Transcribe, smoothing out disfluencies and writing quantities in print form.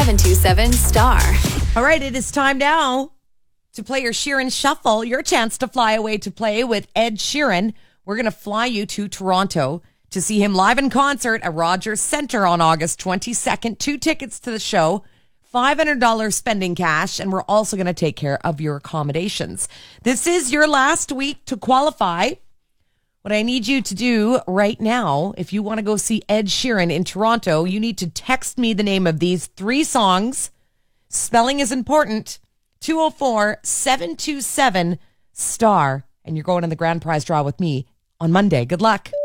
727 Star. All right, it is time now to play your Sheeran Shuffle, your chance to fly away to play with Ed Sheeran. We're going to fly you to Toronto to see him live in concert at Rogers Centre on August 22nd. 2 tickets to the show, $500 spending cash, and we're also going to take care of your accommodations. This is your last week to qualify. What I need you to do right now, if you want to go see Ed Sheeran in Toronto, you need to text me the name of these 3 songs. Spelling is important. 204-727-STAR. And you're going on the grand prize draw with me on Monday. Good luck.